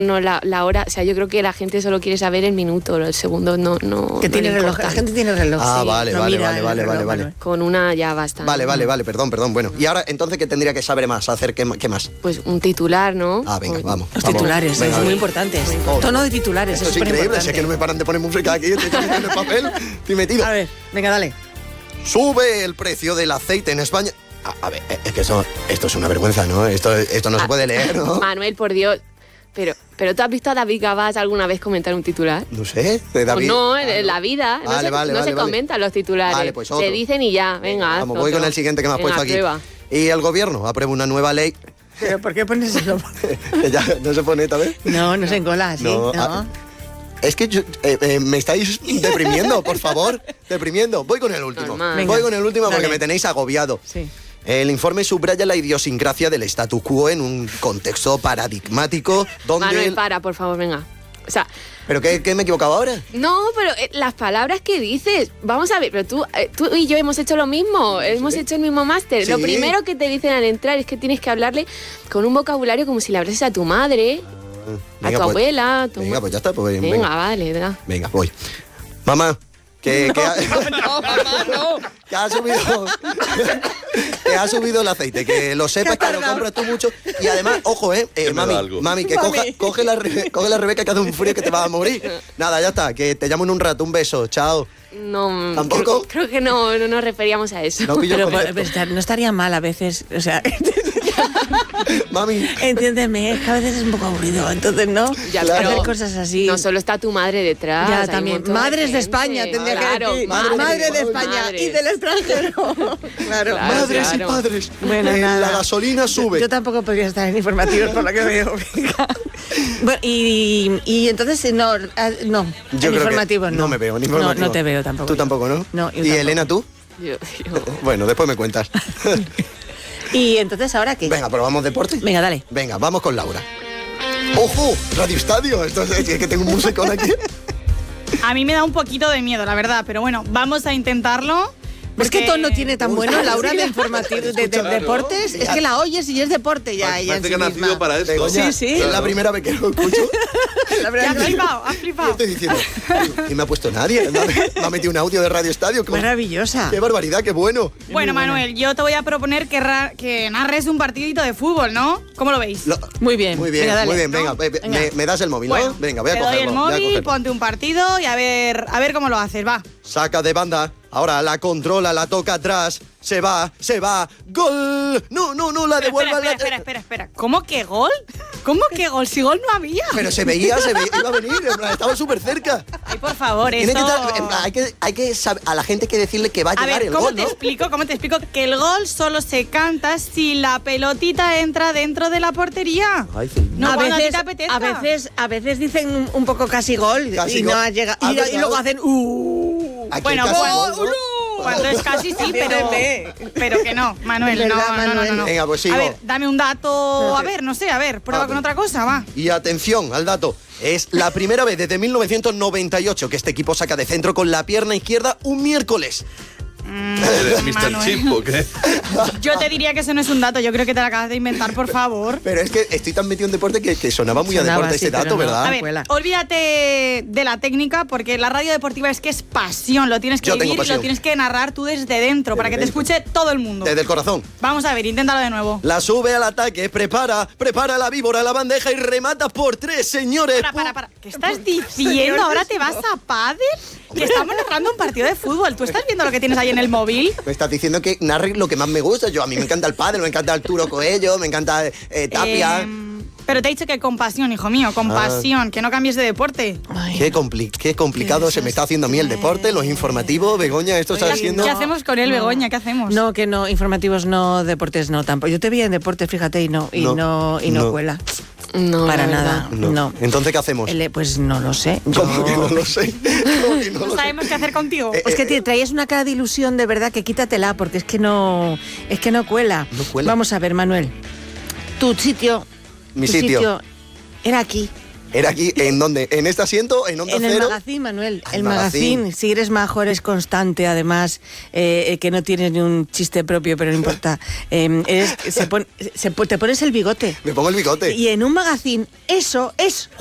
no la hora, o sea, yo creo que la gente solo quiere saber el minuto, el segundo no. Que no tiene reloj, la gente tiene reloj. Ah, sí, vale. Con una ya basta. Vale, perdón. Bueno, y ahora, entonces, ¿qué tendría que saber más? ¿Hacer qué más? Pues un titular, ¿no? Ah, venga, vamos. Los titulares, venga, son muy importantes. Tono de titulares, Esto es increíble, es que no me paran de poner música aquí, estoy metiendo el papel, estoy metido. A ver, venga, dale. Sube el precio del aceite en España. A ver, es que esto es una vergüenza, ¿no? Esto no se puede leer, ¿no? Manuel, por Dios. Pero ¿tú has visto a David Gabás alguna vez comentar un titular? No sé, de David. Pues no, en la vida. No se comentan los titulares. Vale, pues otro. Se dicen y ya, venga. Vamos, voy con el siguiente que me has puesto aquí. Prueba. Y el gobierno aprueba una nueva ley. ¿Pero por qué pones eso? ¿Ya no se pone esta vez? No se encola, ¿sí? No. Es que me estáis deprimiendo, por favor. Deprimiendo. Voy con el último. Voy con el último porque me tenéis agobiado. Sí. El informe subraya la idiosincrasia del status quo en un contexto paradigmático donde... Manuel, por favor, venga. O sea... ¿Pero qué me he equivocado ahora? No, pero las palabras que dices... Vamos a ver, pero tú y yo hemos hecho lo mismo. Hemos hecho el mismo máster. Sí. Lo primero que te dicen al entrar es que tienes que hablarle con un vocabulario como si le hablases a tu madre, a tu abuela... Venga, pues ya está. Pues, venga, vale, da. Venga, voy. Mamá, que ha subido el aceite, que lo sepas, que lo compras tú mucho. Y además, ojo, mami, que coge la Rebeca, que hace un frío que te vas a morir. Nada, ya está, que te llamo en un rato, un beso, chao. No, ¿tampoco? Creo que no nos referíamos a eso. Pero no estaría mal a veces, o sea... Mami. Entiéndeme, es que a veces es un poco aburrido, entonces no. Ya, claro. Hacer cosas así. No solo está tu madre detrás. Ya, también. Madres de España, tendría que decir. Madre de España y del extranjero. Claro. Madres y padres. Bueno, la gasolina sube. Yo tampoco podría estar en informativos por lo que veo. Bueno, y entonces no, yo en creo informativos no me veo en informativos. No te veo tampoco. ¿Tú tampoco, no? No. ¿Y Elena, tú? Yo. Bueno, después me cuentas. ¿Y entonces ahora qué? Venga, ¿probamos deporte? Venga, dale. Venga, vamos con Laura. ¡Ojo! Radio Estadio. Esto es que tengo un musicón aquí. A mí me da un poquito de miedo, la verdad, pero bueno, vamos a intentarlo. Es que todo no tiene tan bueno, Laura, de informativos, de deportes. Es que la oyes y es deporte ya. Parece que ha nacido para esto. Sí. Es la primera vez que lo escucho. Has flipado. Yo estoy diciendo, y me ha puesto nadie. Me ha metido un audio de Radio Estadio. Maravillosa. ¡Qué barbaridad, qué bueno! Bueno, Manuel, yo te voy a proponer que narres un partidito de fútbol, ¿no? ¿Cómo lo veis? Muy bien. Venga, dale, muy bien. Venga, me das el móvil, ¿no? Bueno, venga, voy a cogerlo. Te doy el móvil, ponte un partido y a ver cómo lo haces, va. Saca de banda. Ahora la controla, la toca atrás. Se va. ¡Gol! No, la devuelve. Espera. ¿Cómo que gol? ¿Cómo que gol? Si gol no había. Pero se veía, iba a venir, estaba súper cerca. Ay, por favor, Tiene eso... hay que saber, a la gente que decirle que va a llegar el gol, ¿no? ¿Cómo te explico? Que el gol solo se canta si la pelotita entra dentro de la portería. Ay, sí. No, a veces dicen un poco casi gol y no ha llegado. Y luego hacen bueno, gol, ¿no? Cuando es casi sí, pero que no, Manuel, no. Venga, pues sigo. A ver, dame un dato, prueba con otra cosa, va. Y atención al dato. Es la primera vez desde 1998 que este equipo saca de centro con la pierna izquierda un miércoles. ¿Eres Mr. Chip o qué? Yo te diría que eso no es un dato, yo creo que te lo acabas de inventar, por favor. Pero es que estoy tan metido en deporte que sonaba muy a deporte ese dato, ¿verdad? A ver, olvídate de la técnica, porque la radio deportiva es que es pasión, lo tienes que vivir y lo tienes que narrar tú desde dentro, para que te escuche todo el mundo. Desde el corazón. Vamos a ver, inténtalo de nuevo. La sube al ataque, prepara la víbora, la bandeja y remata por 3, señores. Para. ¿Qué estás diciendo? ¿Ahora te vas a pádel? Que estamos narrando un partido de fútbol. ¿Tú estás viendo lo que tienes ahí en el móvil? Me estás diciendo que narre lo que más me gusta. A mí me encanta el pádel, me encanta Arturo Coello, me encanta Tapia. Pero te he dicho que con pasión, hijo mío, con pasión, que no cambies de deporte. Ay, qué complicado se me está haciendo a mí el deporte, los informativos, Begoña, esto está haciendo... ¿Qué hacemos con él, Begoña? ¿Qué hacemos? No, que no, informativos no, deportes no, tampoco. Yo te vi en deportes, fíjate, y no cuela. No, para nada, no. Entonces, ¿qué hacemos? Pues no lo sé. ¿Cómo que no lo sé? No sabemos qué hacer contigo. Es que te traías una cara de ilusión, de verdad, que quítatela, porque es que no cuela. No cuela. Vamos a ver, Manuel. Tu sitio... Mi sitio era aquí. Era aquí, ¿en dónde? ¿En este asiento? ¿En Onda Cero? En el magazine, Manuel. El magazine. Si eres majo, eres constante, además, que no tienes ni un chiste propio, pero no importa. Te pones el bigote. Me pongo el bigote. Y en un magazine, eso es